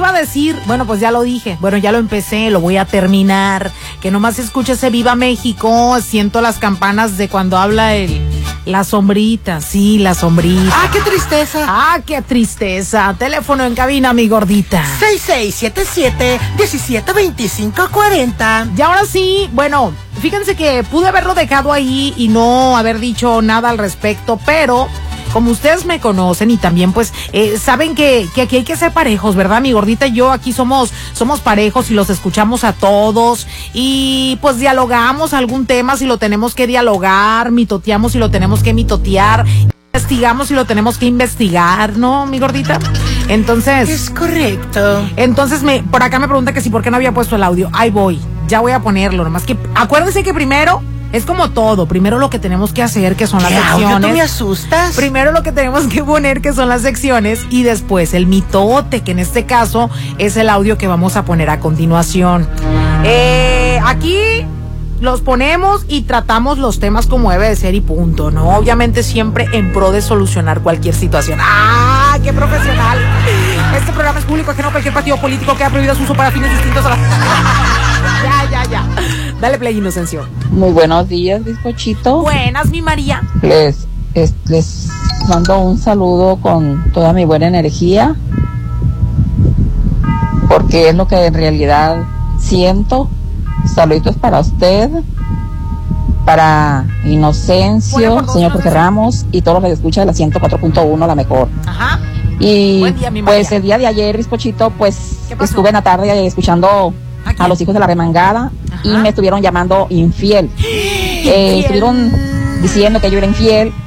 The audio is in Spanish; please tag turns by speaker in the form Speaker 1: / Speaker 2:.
Speaker 1: iba a decir? Bueno, pues ya lo dije. Bueno, ya lo empecé, lo voy a terminar. Que nomás escuche ese Viva México. Siento las campanas de cuando habla la sombrita. Sí, la sombrita.
Speaker 2: ¡Ah, qué tristeza!
Speaker 1: ¡Ah, qué tristeza! Teléfono en cabina, mi gordita.
Speaker 2: 6677-172540.
Speaker 1: Y ahora sí, bueno, fíjense que pude haberlo dejado ahí y no haber dicho nada al respecto, pero como ustedes me conocen y también pues saben que aquí hay que ser parejos, ¿verdad? Mi gordita y yo aquí somos parejos y los escuchamos a todos y pues dialogamos algún tema si lo tenemos que dialogar, mitoteamos si lo tenemos que mitotear, investigamos si lo tenemos que investigar, ¿no, mi gordita? Entonces...
Speaker 2: Es correcto.
Speaker 1: Entonces por acá me pregunta que si por qué no había puesto el audio. Ahí voy, ya voy a ponerlo, nomás que acuérdense que primero... Es como todo, primero lo que tenemos que hacer, que son las secciones.
Speaker 2: ¿Tú me asustas?
Speaker 1: Primero lo que tenemos que poner, que son las secciones, y después el mitote, que en este caso es el audio que vamos a poner a continuación. Aquí los ponemos y tratamos los temas como debe de ser y punto, ¿no? Obviamente siempre en pro de solucionar cualquier situación. ¡Ah, qué profesional! Este programa es público, ajeno a cualquier partido político, queda prohibido su uso para fines distintos a la... Ya. Dale play, Inocencio.
Speaker 3: Muy buenos días, bizcochito.
Speaker 1: Buenas, mi María.
Speaker 3: Les mando un saludo con toda mi buena energía, porque es lo que en realidad siento. Saluditos para usted, para Inocencio, señor Jorge Ramos y todos los que escuchan de la 104.1, la mejor.
Speaker 1: Ajá.
Speaker 3: Y
Speaker 1: buen día, mi
Speaker 3: pues
Speaker 1: María.
Speaker 3: el día de ayer, bizcochito, pues estuve en la tarde escuchando a los hijos de la remangada. Ajá. Y me estuvieron llamando infiel. Estuvieron diciendo que yo era infiel